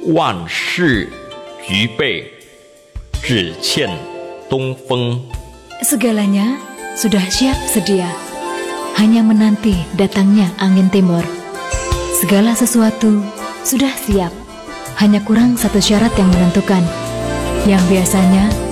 万事俱备，只欠东风。 Segalanya sudah siap sedia, hanya menanti datangnya angin timur. Segala sesuatu sudah siap, hanya kurang satu syarat yang menentukan, yang biasanya